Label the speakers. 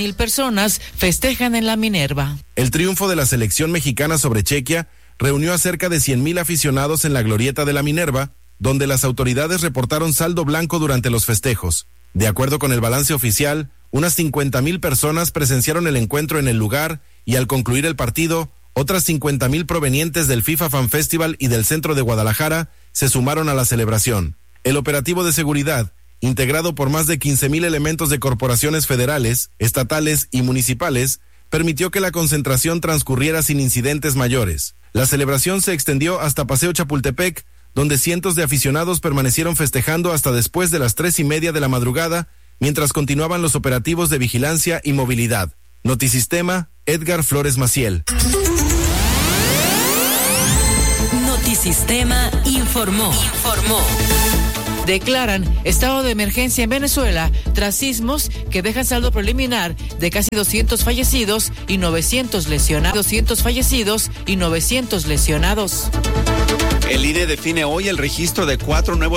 Speaker 1: 100,000 personas festejan en la Minerva.
Speaker 2: El triunfo de la selección mexicana sobre Chequia reunió a cerca de 100,000 aficionados en la glorieta de la Minerva, donde las autoridades reportaron saldo blanco durante los festejos. De acuerdo con el balance oficial, unas 50,000 personas presenciaron el encuentro en el lugar y al concluir el partido, otras 50,000 provenientes del FIFA Fan Festival y del centro de Guadalajara se sumaron a la celebración. El operativo de seguridad, integrado por más de 15,000 elementos de corporaciones federales, estatales y municipales, permitió que la concentración transcurriera sin incidentes mayores. La celebración se extendió hasta Paseo Chapultepec, donde cientos de aficionados permanecieron festejando hasta después de las 3:30 de la madrugada, mientras continuaban los operativos de vigilancia y movilidad. Notisistema, Edgar Flores Maciel.
Speaker 3: Notisistema informó.
Speaker 1: Declaran estado de emergencia en Venezuela tras sismos que dejan saldo preliminar de casi 200 fallecidos y 900 lesionados. El
Speaker 4: INE define hoy el registro de 4 nuevos